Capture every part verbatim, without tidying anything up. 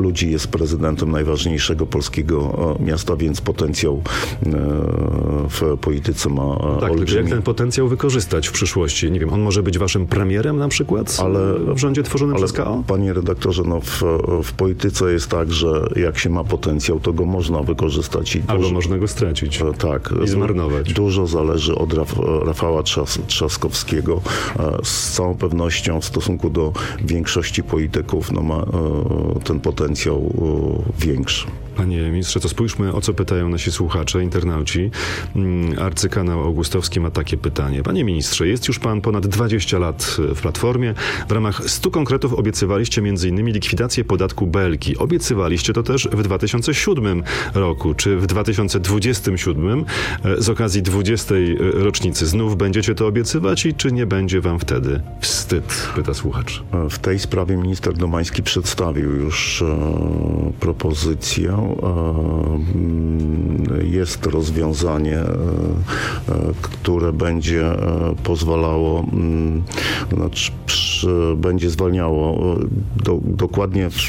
ludzi jest prezydentem najważniejszego polskiego miasta, więc potencjał w polityce ma tak, olbrzymi. Jak ten potencjał wykorzystać w przyszłości? Nie wiem, on może być waszym premierem na przykład ale, w rządzie tworzonym ale, przez K O? Panie redaktorze, no w, w polityce jest tak, że jak się ma potencjał, to go można wykorzystać. I Albo dużo, można go stracić tak, i zmarnować. Dużo zależy od Raf, Rafała Trzas, Trzaskowskiego. Z całą pewnością w stosunku do większości polityków no ma ten potencjał większy. Panie ministrze, to spójrzmy, o co pytają nasi słuchacze, internauci. Arcykanał Augustowski ma takie pytanie. Panie ministrze, jest już pan ponad dwadzieścia lat w Platformie. W ramach stu konkretów obiecywaliście między innymi likwidację podatku Belki. Obiecywaliście to też w dwa tysiące siódmym roku. Czy w dwa tysiące dwudziestym siódmym z okazji dwudziestej rocznicy znów będziecie to obiecywać i czy nie będzie wam wtedy wstyd? Pyta słuchacz. W tej sprawie minister Domański przedstawił już e, propozycję. Jest rozwiązanie, które będzie pozwalało, znaczy, będzie zwalniało do, dokładnie, w,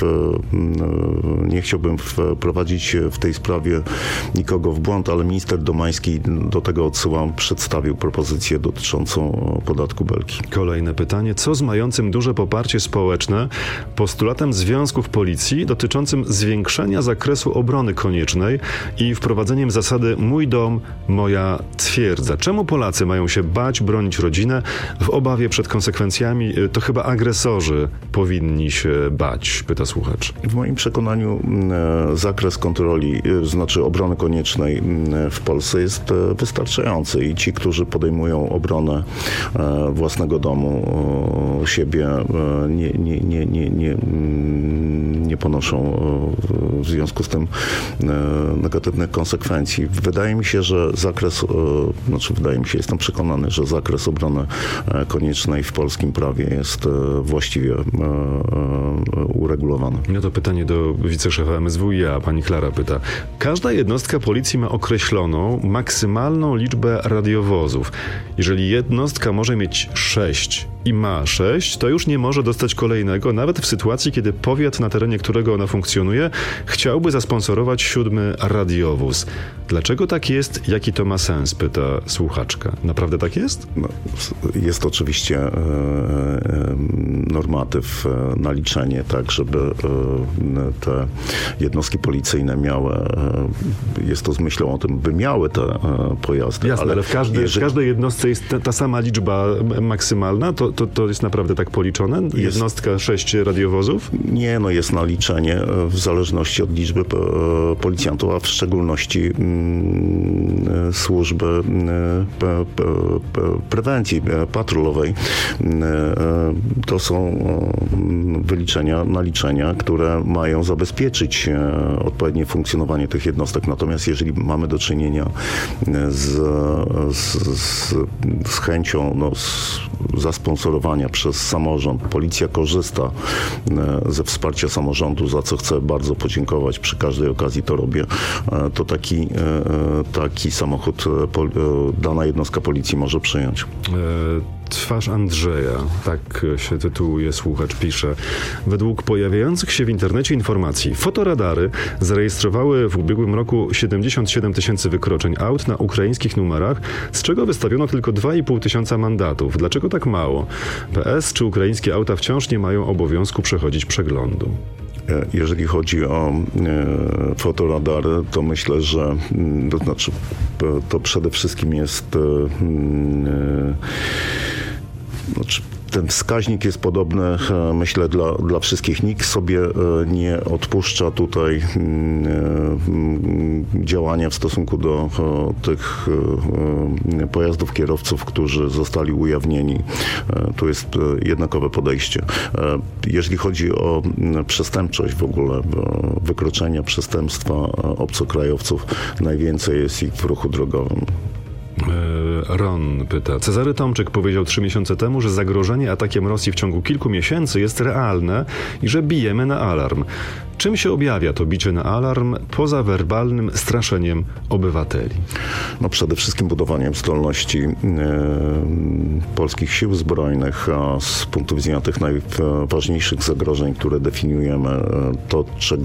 nie chciałbym wprowadzić w tej sprawie nikogo w błąd, ale minister Domański, do tego odsyłam, przedstawił propozycję dotyczącą podatku Belki. Kolejne pytanie. Co z mającym duże poparcie społeczne postulatem związków policji dotyczącym zwiększenia zakresu obrony koniecznej i wprowadzeniem zasady mój dom, moja twierdza? Czemu Polacy mają się bać bronić rodzinę w obawie przed konsekwencjami? To chyba agresorzy powinni się bać, pyta słuchacz. W moim przekonaniu e, zakres kontroli, e, znaczy obrony koniecznej e, w Polsce jest e, wystarczający i ci, którzy podejmują obronę e, własnego domu, e, siebie, e, nie, nie, nie, nie, nie, nie ponoszą e, w związku z tym negatywnych konsekwencji. Wydaje mi się, że zakres, znaczy wydaje mi się, jestem przekonany, że zakres obrony koniecznej w polskim prawie jest właściwie uregulowany. No to pytanie do wiceszefa M S W i A. Pani Klara pyta. Każda jednostka policji ma określoną maksymalną liczbę radiowozów. Jeżeli jednostka może mieć sześć i ma sześć, to już nie może dostać kolejnego, nawet w sytuacji, kiedy powiat, na terenie którego ona funkcjonuje, chciałby zasponsorować siódmy radiowóz. Dlaczego tak jest? Jaki to ma sens? Pyta słuchaczka. Naprawdę tak jest? No, jest oczywiście e, e, normatyw, e, naliczenie, tak, żeby e, te jednostki policyjne miały, e, jest to z myślą o tym, by miały te e, pojazdy. Jasne, ale, ale w, każdy, jeżeli... w każdej jednostce jest ta, ta sama liczba maksymalna? To, to, to jest naprawdę tak policzone? Jednostka jest... sześć radiowozów? Nie, no jest naliczenie w zależności od liczby policjantów, a w szczególności mm, służby pe, pe, pe, prewencji patrolowej. To są wyliczenia, naliczenia, które mają zabezpieczyć odpowiednie funkcjonowanie tych jednostek. Natomiast jeżeli mamy do czynienia z, z, z, z chęcią no, z zasponsorowania przez samorząd, policja korzysta ze wsparcia samorządu, za co chcę bardzo podziękować, przy każdej okazji to robię, to taki, taki samochód dana jednostka policji może przyjąć. Twarz Andrzeja, tak się tytułuje słuchacz, pisze. Według pojawiających się w internecie informacji, fotoradary zarejestrowały w ubiegłym roku siedemdziesiąt siedem tysięcy wykroczeń aut na ukraińskich numerach, z czego wystawiono tylko dwa i pół tysiąca mandatów. Dlaczego tak mało? P S, czy ukraińskie auta wciąż nie mają obowiązku przechodzić przeglądu? Jeżeli chodzi o e, fotoradary, to myślę, że to znaczy to przede wszystkim jest e, znaczy, ten wskaźnik jest podobny, myślę, dla, dla wszystkich. Nikt sobie nie odpuszcza tutaj działania w stosunku do tych pojazdów, kierowców, którzy zostali ujawnieni. Tu jest jednakowe podejście. Jeżeli chodzi o przestępczość w ogóle, wykroczenia, przestępstwa obcokrajowców, najwięcej jest ich w ruchu drogowym. Ron pyta. Cezary Tomczyk powiedział trzy miesiące temu, że zagrożenie atakiem Rosji w ciągu kilku miesięcy jest realne i że bijemy na alarm. Czym się objawia to bicie na alarm poza werbalnym straszeniem obywateli? No przede wszystkim budowaniem zdolności e, polskich sił zbrojnych, a z punktu widzenia tych najważniejszych zagrożeń, które definiujemy, to czego